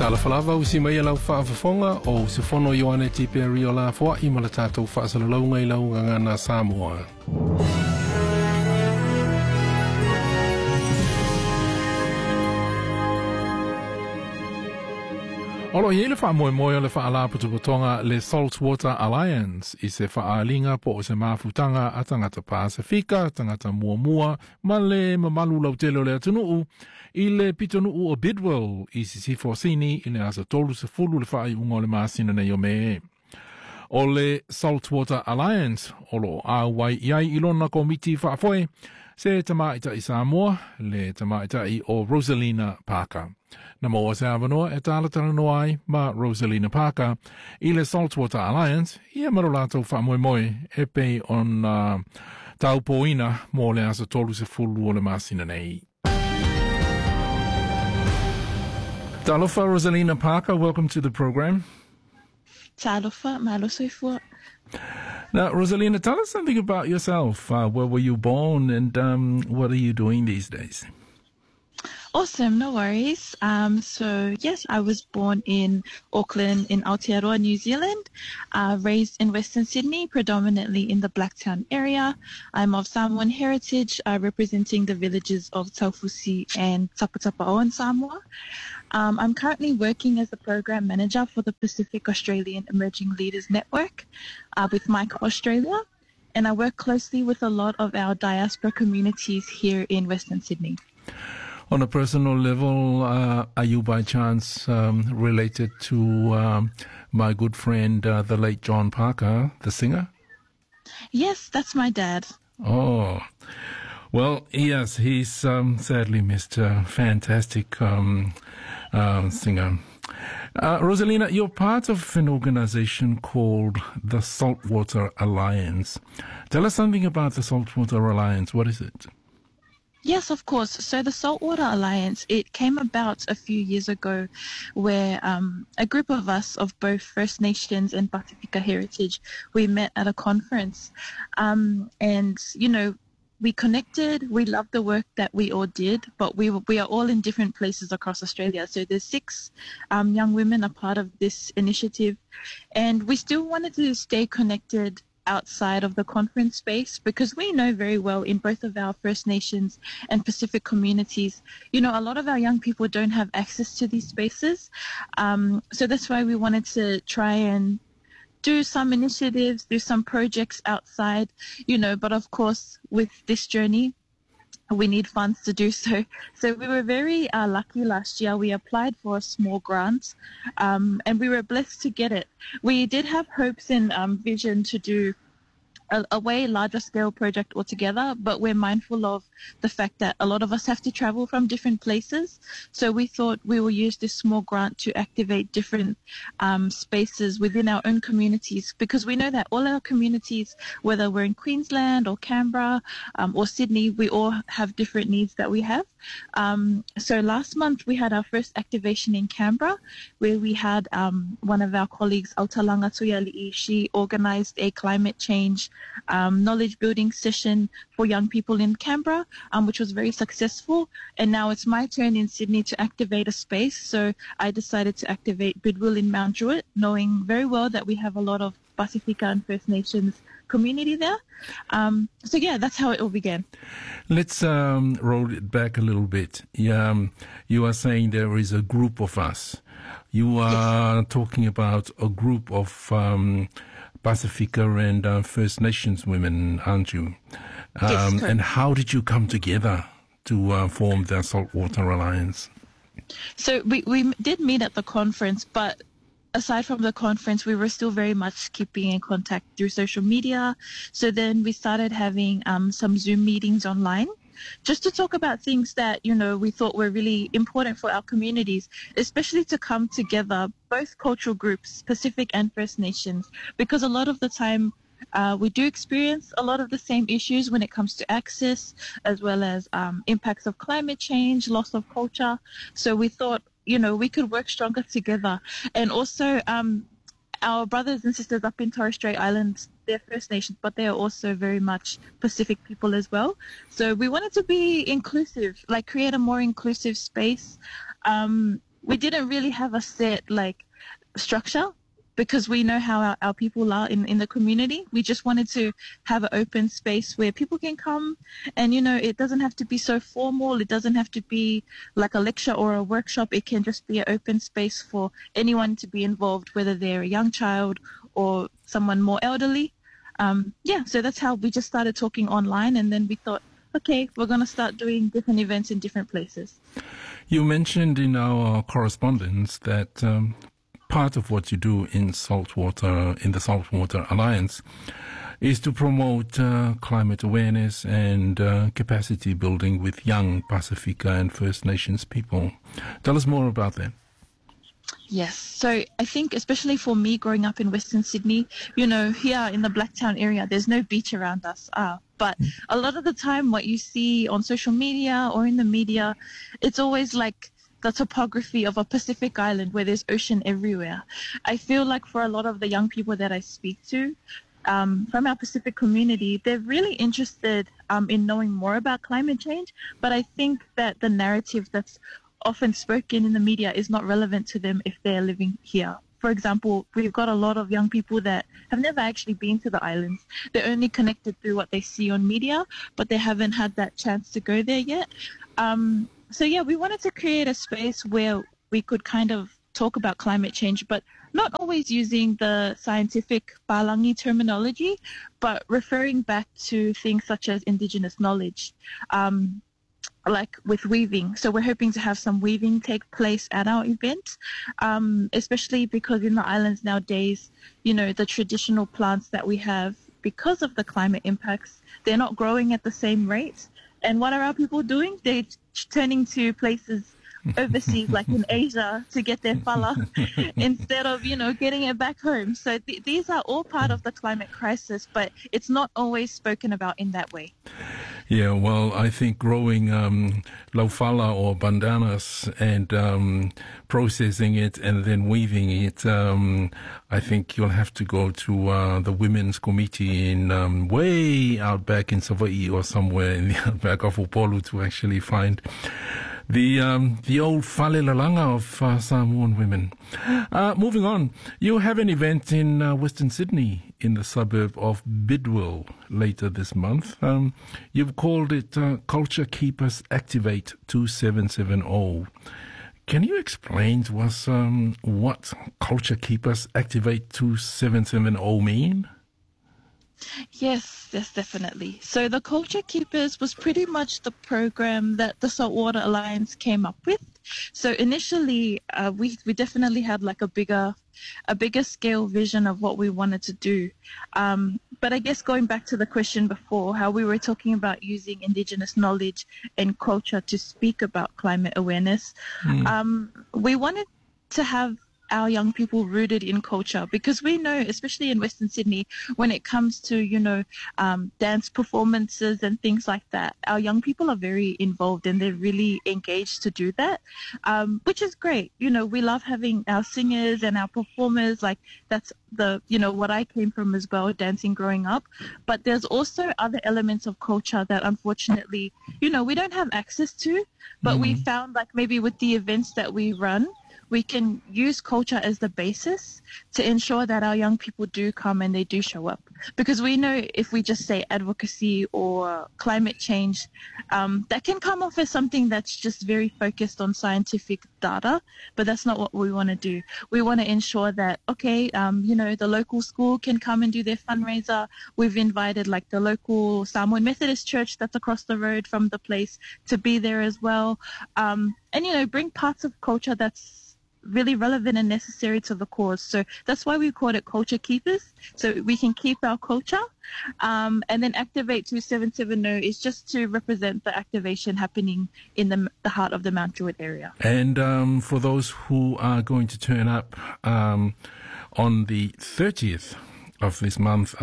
Tala falava usi mai lau whaafafonga o se fono Ioane Tiperi o la fua I mala tātou whaasalalau ngai lau ngana Samoa. Olo i ele wha moe moe le wha alaputuputonga le Saltwater Alliance I se wha alinga po o se mafutanga a tangata Pasifika, tangata muamua, ma le mamalu lau telo le atunuu, I le pitonuu o Bidwell I si sifosini I le asa tolu se fulu le wha I ungo le masina nei o me. O le Saltwater Alliance, olo a wai iai ilona komiti wha afoe, se tamaita I Samoa, le tamaita I o Rosalina Parker. Na moa se awanoa e tālatana no ai ma Rosalina Parker I le Saltwater Alliance I e marolato wha moe moe e pei on taupoina mo le asa tolu se fulu o le masina nei. Talofa Rosalina Parker, welcome to the program. Talofa, malosoi. Now, Rosalina, tell us something about yourself. Where were you born and what are you doing these days? Awesome, no worries. So yes, I was born in Auckland in Aotearoa, New Zealand, raised in Western Sydney, predominantly in the Blacktown area. I'm of Samoan heritage, representing the villages of Taufusi and Taputapao in Samoa. I'm currently working as the program manager for the Pacific Australian Emerging Leaders Network with MICA Australia, and I work closely with a lot of our diaspora communities here in Western Sydney. On a personal level, are you by chance related to my good friend, the late John Parker, the singer? Yes, that's my dad. Oh, well, yes, he's sadly missed a fantastic singer. Rosalina, you're part of an organization called the Saltwater Alliance. Tell us something about the Saltwater Alliance. What is it? Yes, of course. So the Saltwater Alliance, it came about a few years ago where a group of us of both First Nations and Pacifica heritage, we met at a conference. And, you know, we connected, we loved the work that we all did, but we are all in different places across Australia. So there's 6 young women a part of this initiative. And we still wanted to stay connected outside of the conference space because we know very well in both of our First Nations and Pacific communities, you know, a lot of our young people don't have access to these spaces. So that's why we wanted to try and do some initiatives, do some projects outside, you know, but of course with this journey, we need funds to do so. So we were very lucky last year. We applied for a small grant and we were blessed to get it. We did have hopes and vision to do a way larger scale project altogether, but we're mindful of the fact that a lot of us have to travel from different places. So we thought we will use this small grant to activate different spaces within our own communities, because we know that all our communities, whether we're in Queensland or Canberra or Sydney, we all have different needs that we have. So last month we had our first activation in Canberra, where we had one of our colleagues, Autalanga Tuyali'i, she organized a climate change knowledge building session for young people in Canberra, which was very successful. And now it's my turn in Sydney to activate a space. So I decided to activate Bidwell in Mount Druitt, knowing very well that we have a lot of Pacifica and First Nations community there. So yeah, that's how it all began. Let's roll it back a little bit. You are saying there is a group of us. You are talking about a group of Pacifica and First Nations women, aren't you? Yes, and how did you come together to form the Saltwater Alliance? So we did meet at the conference, but aside from the conference, we were still very much keeping in contact through social media. So then we started having some Zoom meetings online, just to talk about things that, you know, we thought were really important for our communities, especially to come together, both cultural groups, Pacific and First Nations, because a lot of the time we do experience a lot of the same issues when it comes to access, as well as impacts of climate change, loss of culture. So we thought, you know, we could work stronger together. And also our brothers and sisters up in Torres Strait Islands, they're First Nations, but they are also very much Pacific people as well. So we wanted to be inclusive, like create a more inclusive space we didn't really have a set like structure because we know how our people are in the community. We just wanted to have an open space where people can come and, it doesn't have to be so formal. It doesn't have to be like a lecture or a workshop. It can just be an open space for anyone to be involved, whether they're a young child or someone more elderly. So that's how we just started talking online, and then we thought, okay, we're going to start doing different events in different places. You mentioned in our correspondence that part of what you do in the Saltwater Alliance is to promote climate awareness and capacity building with young Pacifica and First Nations people. Tell us more about that. Yes. So I think especially for me growing up in Western Sydney, here in the Blacktown area, there's no beach around us. But a lot of the time what you see on social media or in the media, it's always like the topography of a Pacific island where there's ocean everywhere. I feel like for a lot of the young people that I speak to from our Pacific community, they're really interested in knowing more about climate change. But I think that the narrative that's often spoken in the media is not relevant to them if they're living here. For example, we've got a lot of young people that have never actually been to the islands. They're only connected through what they see on media, but they haven't had that chance to go there yet. We wanted to create a space where we could kind of talk about climate change, but not always using the scientific Palangi terminology, but referring back to things such as Indigenous knowledge. Like with weaving. So we're hoping to have some weaving take place at our event, especially because in the islands nowadays, the traditional plants that we have, because of the climate impacts, they're not growing at the same rate. And what are our people doing? They're turning to places overseas, like in Asia, to get their fala instead of, getting it back home. So these are all part of the climate crisis, but it's not always spoken about in that way. Yeah, well, I think growing laufala or bandanas and processing it and then weaving it, I think you'll have to go to the women's committee in way out back in Savaii or somewhere in the outback of Upolu to actually find the old whalelalanga of Samoan women. Moving on, you have an event in Western Sydney in the suburb of Bidwell later this month. You've called it Culture Keepers Activate 2770. Can you explain to us what Culture Keepers Activate 2770 mean? Yes, definitely. So the Culture Keepers was pretty much the program that the Saltwater Alliance came up with. So initially, we definitely had like a bigger scale vision of what we wanted to do. But I guess going back to the question before, how we were talking about using Indigenous knowledge and culture to speak about climate awareness, we wanted to have our young people rooted in culture, because we know, especially in Western Sydney, when it comes to, dance performances and things like that, our young people are very involved and they're really engaged to do that, which is great. We love having our singers and our performers. Like that's what I came from as well, dancing growing up. But there's also other elements of culture that unfortunately, we don't have access to, but we found like maybe with the events that we run, we can use culture as the basis to ensure that our young people do come and they do show up. Because we know if we just say advocacy or climate change, that can come off as something that's just very focused on scientific data, but that's not what we want to do. We want to ensure that, the local school can come and do their fundraiser. We've invited like the local Samoan Methodist Church that's across the road from the place to be there as well. And, bring parts of culture that's really relevant and necessary to the cause. So that's why we call it Culture Keepers, so we can keep our culture. And then Activate 2770 is just to represent the activation happening in the heart of the Mount Druitt area. And for those who are going to turn up on the 30th of this month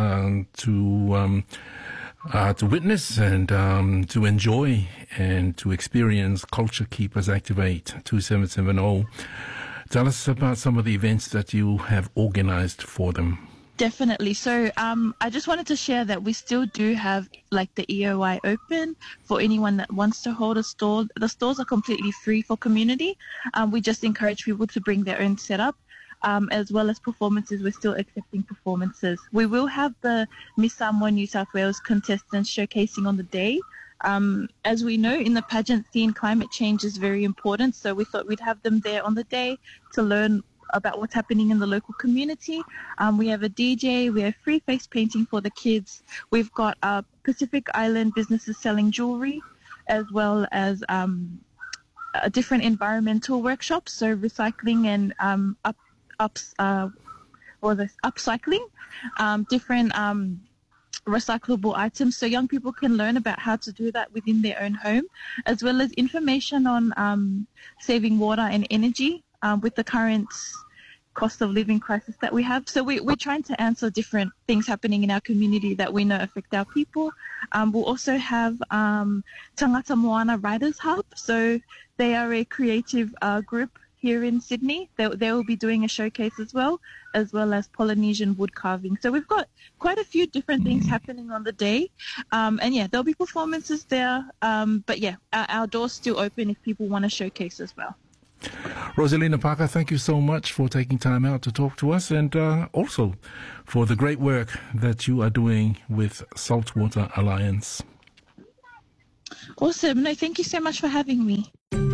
to witness and to enjoy and to experience Culture Keepers Activate 2770, tell us about some of the events that you have organized for them. Definitely. So I just wanted to share that we still do have like the EOI open for anyone that wants to hold a stall. The stalls are completely free for community. We just encourage people to bring their own setup. As well as performances, we're still accepting performances. We will have the Miss Samoa New South Wales contestants showcasing on the day. As we know, in the pageant scene, climate change is very important. So we thought we'd have them there on the day to learn about what's happening in the local community. We have a DJ, we have free face painting for the kids. We've got Pacific Island businesses selling jewelry, as well as different environmental workshops, so recycling and upcycling, different recyclable items, so young people can learn about how to do that within their own home, as well as information on saving water and energy with the current cost of living crisis that we have. So we're trying to answer different things happening in our community that we know affect our people. We'll also have Tangata Moana Writers Hub. So they are a creative group here in Sydney. They will be doing a showcase as well as Polynesian wood carving. So we've got quite a few different things happening on the day. And yeah, there'll be performances there. But yeah, our door's still open if people want to showcase as well. Rosalina Parker, thank you so much for taking time out to talk to us, and also for the great work that you are doing with Saltwater Alliance. Awesome. No, thank you so much for having me.